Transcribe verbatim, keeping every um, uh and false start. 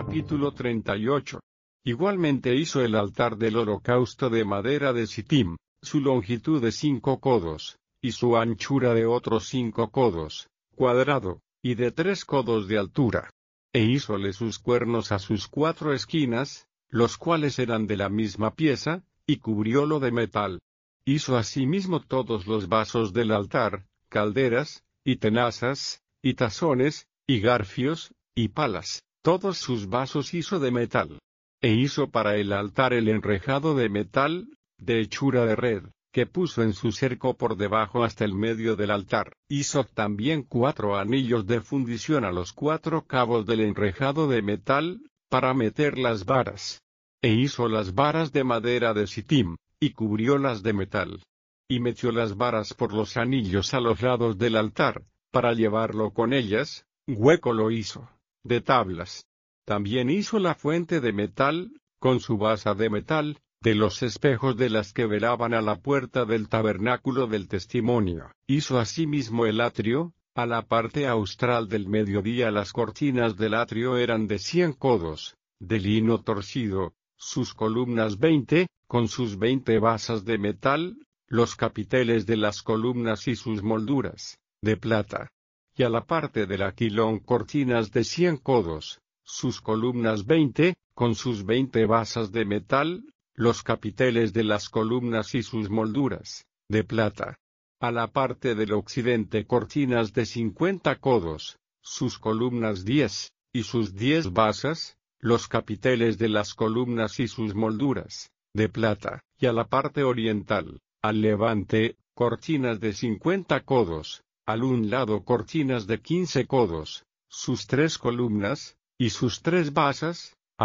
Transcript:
Capítulo treinta y ocho. Igualmente hizo el altar del holocausto de madera de Sittim, su longitud de cinco codos, y su anchura de otros cinco codos, cuadrado, y de tres codos de altura. E hízole sus cuernos a sus cuatro esquinas, los cuales eran de la misma pieza, y cubriólo de metal. Hizo asimismo todos los vasos del altar, calderas, y tenazas, y tazones, y garfios, y palas, todos sus vasos hizo de metal. E hizo para el altar el enrejado de metal, de hechura de red, que puso en su cerco por debajo hasta el medio del altar. Hizo también cuatro anillos de fundición a los cuatro cabos del enrejado de metal, para meter las varas. E hizo las varas de madera de Sittim, y cubriólas de metal. Y metió las varas por los anillos a los lados del altar, para llevarlo con ellas, hueco lo hizo, de tablas. También hizo la fuente de metal, con su basa de metal, de los espejos de las que velaban a la puerta del tabernáculo del testimonio. Hizo asimismo el atrio, a la parte austral del mediodía las cortinas del atrio eran de cien codos, de lino torcido, sus columnas veinte, con sus veinte basas de metal, los capiteles de las columnas y sus molduras, de plata. Y a la parte del aquilón cortinas de cien codos, sus columnas veinte, con sus veinte basas de metal, los capiteles de las columnas y sus molduras, de plata. A la parte del occidente cortinas de cincuenta codos, sus columnas diez, y sus diez basas, los capiteles de las columnas y sus molduras, de plata. Y a la parte oriental, al levante, cortinas de cincuenta codos, al un lado cortinas de quince codos, sus tres columnas, y sus tres basas,